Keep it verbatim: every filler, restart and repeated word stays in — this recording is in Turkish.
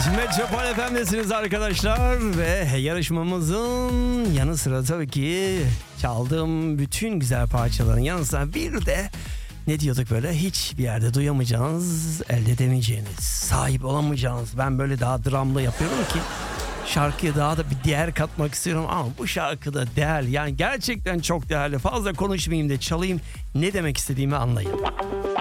Metropol F M'desiniz arkadaşlar ve yarışmamızın yanı sıra tabii ki çaldığım bütün güzel parçaların yanı sıra bir de ne diyorduk böyle, hiçbir yerde duyamayacağınız, elde edemeyeceğiniz, sahip olamayacağınız, ben böyle daha dramlı yapıyorum ki şarkıya daha da bir değer katmak istiyorum ama bu şarkıda değerli, yani gerçekten çok değerli. Fazla konuşmayayım da çalayım, ne demek istediğimi anlayın.